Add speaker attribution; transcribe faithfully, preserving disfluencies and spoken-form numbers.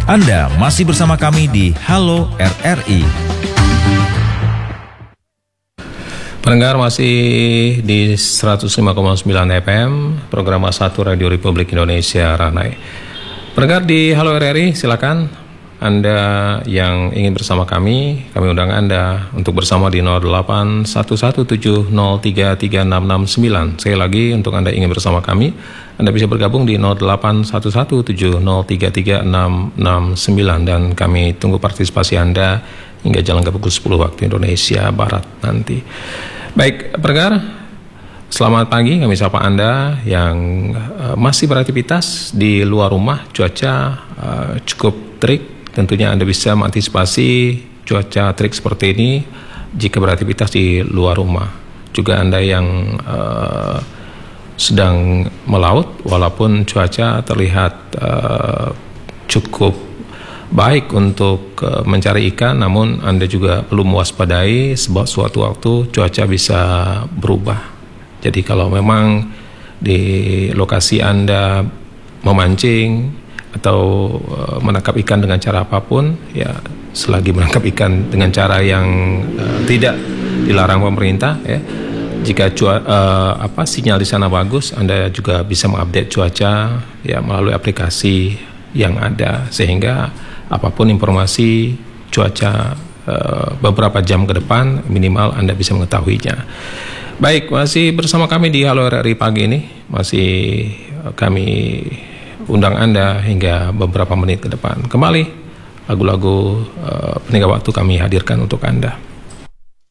Speaker 1: Anda masih bersama kami di Halo R R I.
Speaker 2: Pendengar masih di seratus lima koma sembilan F M, program satu Radio Republik Indonesia Ranai. Pendengar di Halo R R I, silakan Anda yang ingin bersama kami, kami undang Anda untuk bersama di nol delapan satu satu tujuh nol tiga tiga enam enam sembilan. Sekali lagi, untuk Anda ingin bersama kami, Anda bisa bergabung di nol delapan satu satu tujuh nol tiga tiga enam enam sembilan, dan kami tunggu partisipasi Anda hingga jalan ke pukul sepuluh waktu Indonesia Barat nanti. Baik, pendengar, selamat pagi, kami sapa Anda yang uh, masih beraktivitas di luar rumah. Cuaca uh, cukup terik. Tentunya Anda bisa mengantisipasi cuaca terik seperti ini jika beraktivitas di luar rumah. Juga Anda yang uh, sedang melaut, walaupun cuaca terlihat uh, cukup baik untuk uh, mencari ikan, namun Anda juga perlu mewaspadai sebab suatu waktu cuaca bisa berubah. Jadi kalau memang di lokasi Anda memancing atau uh, menangkap ikan dengan cara apapun, ya selagi menangkap ikan dengan cara yang uh, tidak dilarang pemerintah, ya, jika cua, uh, apa sinyal di sana bagus, Anda juga bisa mengupdate cuaca ya melalui aplikasi yang ada, sehingga apapun informasi cuaca uh, beberapa jam ke depan minimal Anda bisa mengetahuinya. Baik, masih bersama kami di Halo R R I pagi ini, masih uh, kami undang Anda hingga beberapa menit ke depan. Kembali lagu-lagu uh, peninggal waktu kami hadirkan untuk Anda.